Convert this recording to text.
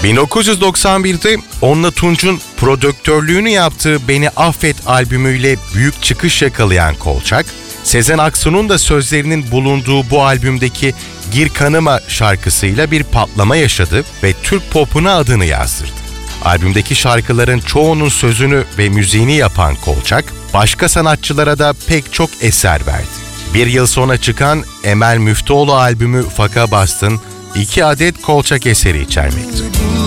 1991'de Onla Tunç'un prodüktörlüğünü yaptığı Beni Affet albümüyle büyük çıkış yakalayan Kolçak, Sezen Aksu'nun da sözlerinin bulunduğu bu albümdeki Gir Kanıma şarkısıyla bir patlama yaşadı ve Türk popuna adını yazdırdı. Albümdeki şarkıların çoğunun sözünü ve müziğini yapan Kolçak, başka sanatçılara da pek çok eser verdi. Bir yıl sonra çıkan Emel Müftüoğlu albümü Faka Bastın 2 adet Kolçak eseri içermekte.